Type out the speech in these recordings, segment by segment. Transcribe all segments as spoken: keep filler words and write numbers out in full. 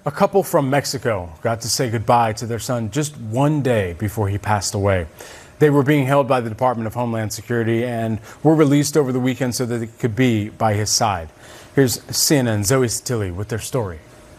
A couple from Mexico got to say goodbye to their son just one day before he passed away. They were being held by the Department of Homeland Security and were released over the weekend so that they could be by his side. Here's C N N's Zoe Stilly with their story.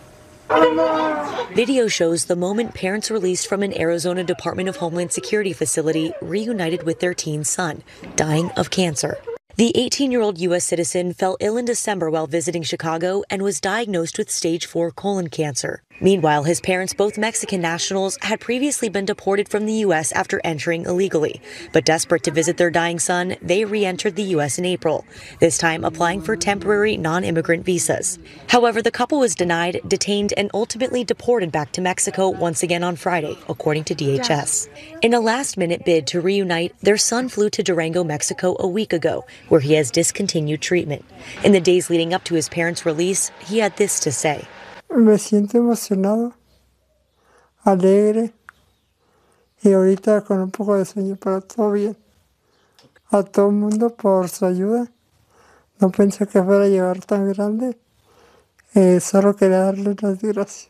Video shows the moment parents released from an Arizona Department of Homeland Security facility reunited with their teen son, dying of cancer. The eighteen-year-old U S citizen fell ill in December while visiting Chicago and was diagnosed with stage four colon cancer. Meanwhile, his parents, both Mexican nationals, had previously been deported from the U S after entering illegally. But desperate to visit their dying son, they re-entered the U S in April, this time applying for temporary non-immigrant visas. However, the couple was denied, detained, and ultimately deported back to Mexico once again on Friday, according to D H S. In a last-minute bid to reunite, their son flew to Durango, Mexico a week ago, where he has discontinued treatment. In the days leading up to his parents' release, he had this to say. Me siento emocionado, alegre, y ahorita con un poco de sueño, pero todo bien. A todo el mundo por su ayuda. No pensé que fuera a llegar tan grande. Eh, solo quería darle las gracias.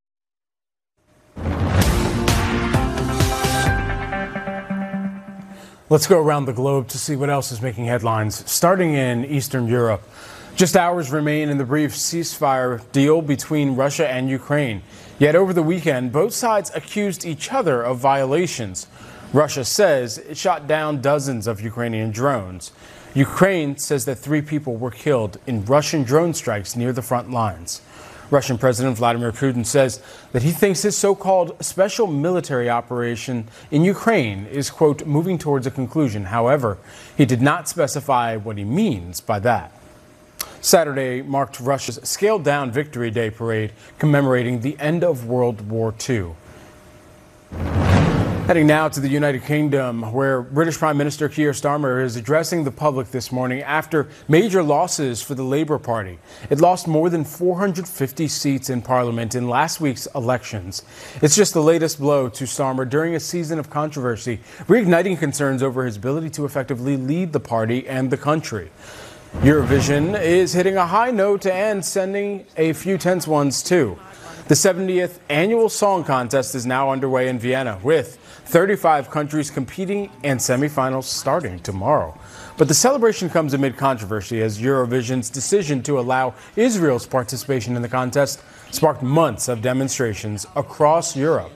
Let's go around the globe to see what else is making headlines, starting in Eastern Europe. Just hours remain in the brief ceasefire deal between Russia and Ukraine. Yet over the weekend, both sides accused each other of violations. Russia says it shot down dozens of Ukrainian drones. Ukraine says that three people were killed in Russian drone strikes near the front lines. Russian President Vladimir Putin says that he thinks his so-called special military operation in Ukraine is, quote, moving towards a conclusion. However, he did not specify what he means by that. Saturday marked Russia's scaled-down Victory Day parade commemorating the end of World War Two. Heading now to the United Kingdom, where British Prime Minister Keir Starmer is addressing the public this morning after major losses for the Labour Party. It lost more than four hundred fifty seats in Parliament in last week's elections. It's just the latest blow to Starmer during a season of controversy, reigniting concerns over his ability to effectively lead the party and the country. Eurovision is hitting a high note and sending a few tense ones too. The seventieth annual song contest is now underway in Vienna, with thirty-five countries competing and semifinals starting tomorrow. But the celebration comes amid controversy as Eurovision's decision to allow Israel's participation in the contest sparked months of demonstrations across Europe.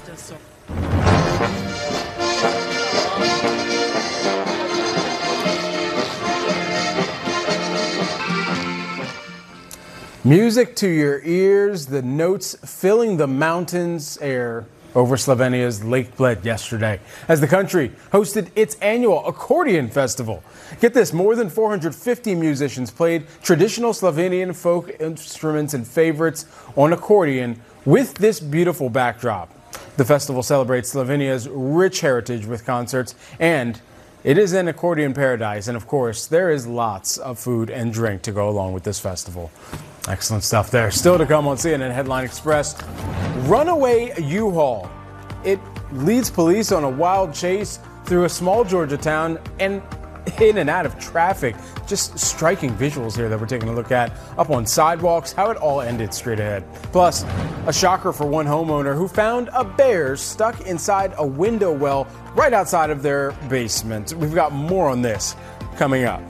Music to your ears, the notes filling the mountains air over Slovenia's Lake Bled yesterday as the country hosted its annual accordion festival. Get this, more than four hundred fifty musicians played traditional Slovenian folk instruments and favorites on accordion with this beautiful backdrop. The festival celebrates Slovenia's rich heritage with concerts, and it is an accordion paradise. And of course, there is lots of food and drink to go along with this festival. Excellent stuff there. Still to come on C N N Headline Express. Runaway U-Haul. It leads police on a wild chase through a small Georgia town and in and out of traffic. Just striking visuals here that we're taking a look at up on sidewalks, how it all ended straight ahead. Plus, a shocker for one homeowner who found a bear stuck inside a window well right outside of their basement. We've got more on this coming up.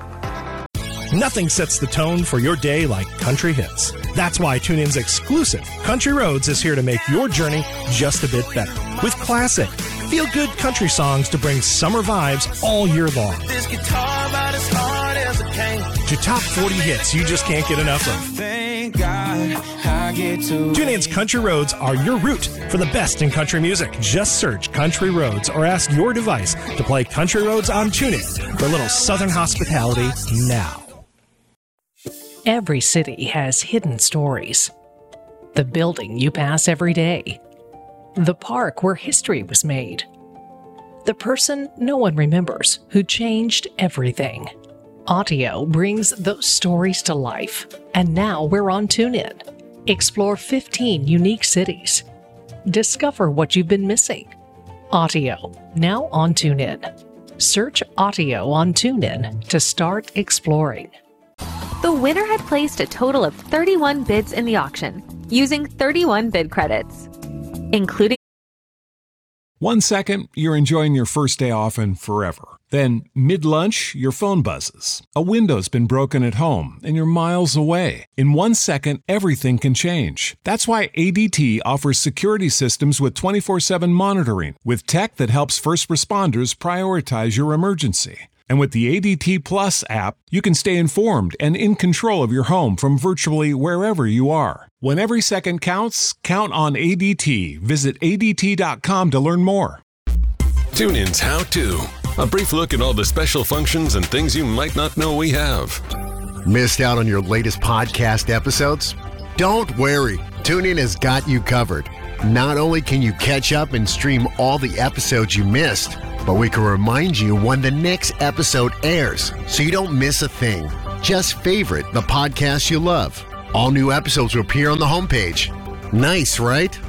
Nothing sets the tone for your day like country hits. That's why TuneIn's exclusive Country Roads is here to make your journey just a bit better. With classic, feel-good country songs to bring summer vibes all year long. This guitar about as hard as it came. To top forty hits you just can't get enough of. Thank God I get to TuneIn's Country Roads are your route for the best in country music. Just search Country Roads or ask your device to play Country Roads on TuneIn for a little southern hospitality now. Every city has hidden stories. The building you pass every day. The park where history was made. The person no one remembers who changed everything. Audio brings those stories to life. And now we're on TuneIn. Explore fifteen unique cities. Discover what you've been missing. Audio, now on TuneIn. Search Audio on TuneIn to start exploring. The winner had placed a total of thirty-one bids in the auction, using thirty-one bid credits, including... One second, you're enjoying your first day off and forever. Then, mid-lunch, your phone buzzes. A window's been broken at home, and you're miles away. In one second, everything can change. That's why A D T offers security systems with twenty-four seven monitoring, with tech that helps first responders prioritize your emergency. And with the A D T Plus app, you can stay informed and in control of your home from virtually wherever you are. When every second counts, count on A D T. Visit A D T dot com to learn more. TuneIn's How To. A brief look at all the special functions and things you might not know we have. Missed out on your latest podcast episodes? Don't worry. TuneIn has got you covered. Not only can you catch up and stream all the episodes you missed, but we can remind you when the next episode airs so you don't miss a thing. Just favorite the podcast you love. All new episodes will appear on the homepage. Nice, right?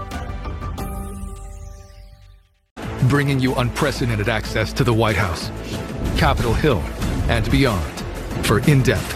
Bringing you unprecedented access to the White House, Capitol Hill, and beyond for in-depth